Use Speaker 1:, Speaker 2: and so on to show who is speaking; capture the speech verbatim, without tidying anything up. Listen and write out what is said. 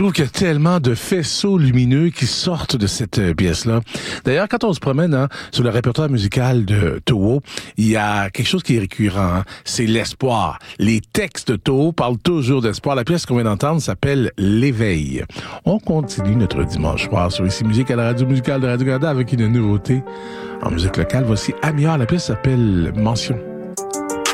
Speaker 1: trouve qu'il y a tellement de faisceaux lumineux qui sortent de cette euh, pièce-là. D'ailleurs, quand on se promène hein, sur le répertoire musical de Toho, il y a quelque chose qui est récurrent, hein, c'est l'espoir. Les textes de Toho parlent toujours d'espoir. La pièce qu'on vient d'entendre s'appelle L'éveil. On continue notre dimanche soir sur Ici Musique à la radio musicale de Radio-Canada avec une nouveauté en musique locale. Voici Amiard, la pièce s'appelle Mention.